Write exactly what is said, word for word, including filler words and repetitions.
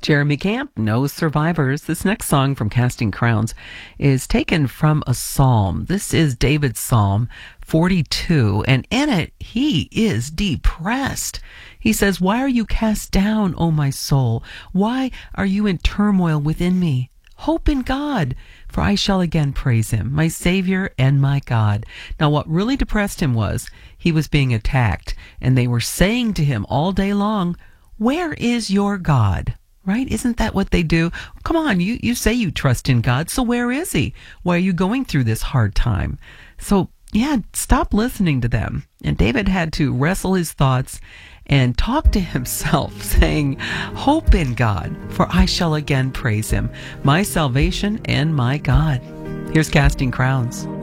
Jeremy Camp, No Survivors. This next song from Casting Crowns is taken from a psalm. This is David's Psalm forty-two, and in it, he is depressed. He says, "Why are you cast down, O my soul? Why are you in turmoil within me? Hope in God, for I shall again praise him, my Savior and my God." Now, what really depressed him was he was being attacked, and they were saying to him all day long, "Where is your God?" Right? Isn't that what they do? Come on, you, you say you trust in God, so where is he? Why are you going through this hard time? So, yeah, stop listening to them. And David had to wrestle his thoughts and talk to himself, saying, "Hope in God, for I shall again praise him, my salvation and my God." Here's Casting Crowns.